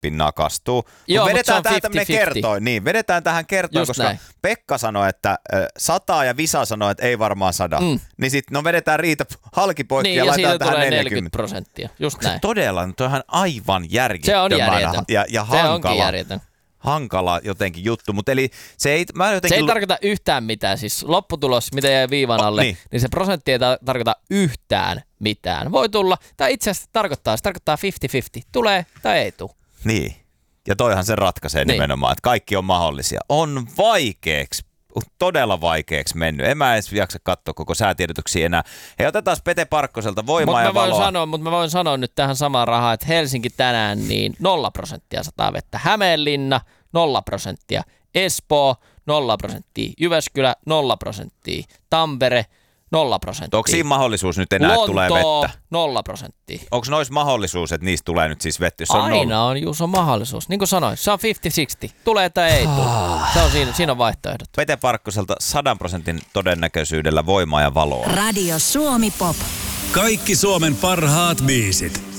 nakastuu. Joo, Mut vedetään tähän 50-50. tämmönen kertoin. Niin, vedetään tähän kertoin, Just koska näin. Pekka sanoi, että 100 ja Visa sanoi, että ei varmaan 100. Niin sit vedetään riita halkipoikki Niin, ja ja laitetaan siitä tähän tulee 40%. 40%. Just näin. Todella, toihan aivan Se järjettömän on järjetön. ja Se onkin hankala. järjetön. Hankala jotenkin juttu, mutta eli se ei, Se ei tarkoita yhtään mitään, siis lopputulos, mitä jäi viivan alle, niin se prosentti ei tarkoita yhtään mitään. Voi tulla, tai itse asiassa se tarkoittaa 50-50, tulee tai ei tule. Niin, ja toihan se ratkaisee nimenomaan, että kaikki on mahdollisia. On todella vaikeaksi mennyt. En mä edes jaksa katsoa koko säätiedotuksia enää. Hei, otetaan Pete Parkkoselta voimaa ja valoa. Mutta mä voin sanoa nyt tähän samaan rahaan, että Helsinki tänään niin 0% sataa vettä. Hämeenlinna 0%. Espoo 0%. Jyväskylä 0%. Tampere 0%. Onko siinä mahdollisuus nyt enää, että tulee vettä? 0%. Onko noissa mahdollisuus, että niistä tulee nyt siis vettä? Aina on mahdollisuus. Niin kuin sanoin, se on 50-60. Tulee tai ei tule. Se on siinä on vaihtoehdot. Pete Parkkoselta 100% todennäköisyydellä voimaa ja valoa. Radio Suomi Pop. Kaikki Suomen parhaat biisit.